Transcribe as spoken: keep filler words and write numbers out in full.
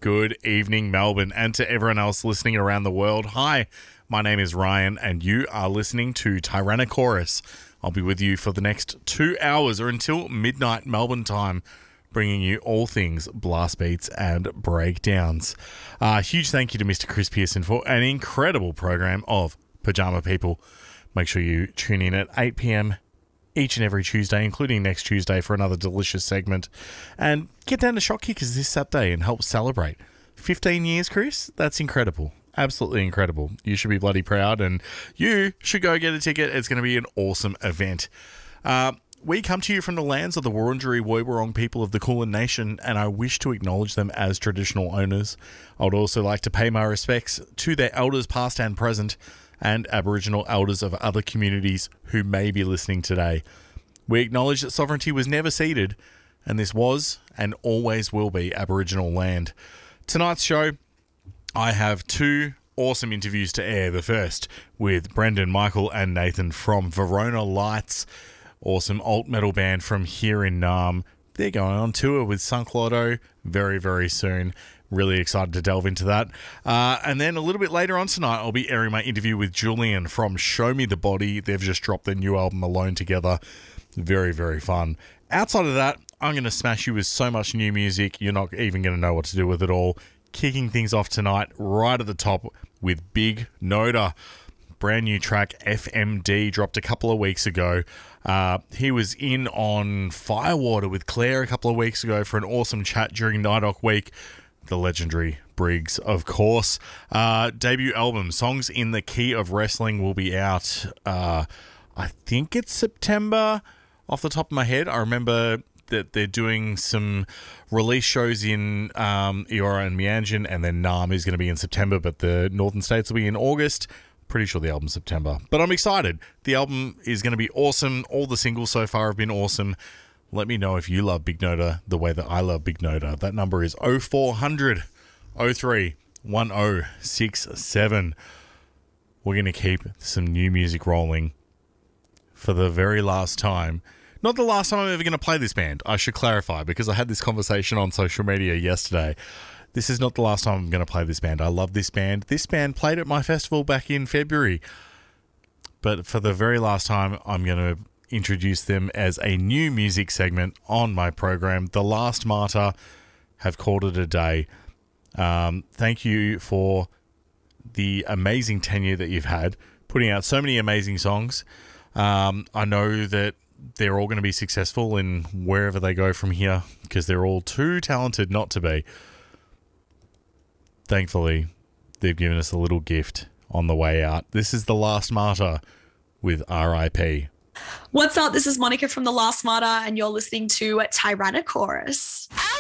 Good evening, Melbourne, and to everyone else listening around the world. Hi, my name is Ryan, and you are listening to Tyrannochorus. I'll be with you for the next two hours or until midnight Melbourne time, bringing you all things blast beats and breakdowns. Uh, huge thank you to Mister Chris Pearson for an incredible program of Pajama People. Make sure you tune in at eight p.m. each and every Tuesday, including next Tuesday, for another delicious segment. And get down to Shot Kickers this Saturday and help celebrate. fifteen years, Chris? That's incredible. Absolutely incredible. You should be bloody proud, and you should go get a ticket. It's going to be an awesome event. Uh, we come to you from the lands of the Wurundjeri Woiwurrung people of the Kulin Nation, and I wish to acknowledge them as traditional owners. I would also like to pay my respects to their elders past and present, and Aboriginal elders of other communities who may be listening today. We acknowledge that sovereignty was never ceded, and this was and always will be Aboriginal land. Tonight's show, I have two awesome interviews to air. The first with Brendan, Michael and Nathan from Verona Lights, awesome alt metal band from here in Naarm. They're going on tour with Sunk Lotto very, very soon. Really excited to delve into that. Uh, and then a little bit later on tonight, I'll be airing my interview with Julian from Show Me the Body. They've just dropped their new album, Alone Together. Very, very fun. Outside of that, I'm going to smash you with so much new music, you're not even going to know what to do with it all. Kicking things off tonight, right at the top with Big Noda. Brand new track, F M D, dropped a couple of weeks ago. Uh, he was in on Firewater with Claire a couple of weeks ago for an awesome chat during Nighthawk Week. The legendary Briggs, of course. Uh, debut album, Songs in the Key of Wrestling, will be out, uh, I think it's September, off the top of my head. I remember that they're doing some release shows in um, Eora and Mianjin, and then Naarm is going to be in September, but the Northern States will be in August. Pretty sure the album's September. But I'm excited. The album is going to be awesome. All the singles so far have been awesome. Let me know if you love Big Noda the way that I love Big Noda. That number is oh four hundred, oh three, one oh six seven. We're going to keep some new music rolling for the very last time. Not the last time I'm ever going to play this band, I should clarify, because I had this conversation on social media yesterday. This is not the last time I'm going to play this band. I love this band. This band played at my festival back in February. But for the very last time, I'm going to introduce them as a new music segment on my program. The Last Martyr have called it a day. Um, thank you for the amazing tenure that you've had, putting out so many amazing songs. Um, I know that they're all going to be successful in wherever they go from here, because they're all too talented not to be. Thankfully, they've given us a little gift on the way out. This is The Last Martyr with R I P. What's up? This is Monica from The Last Martyr, and you're listening to Tyrannochorus.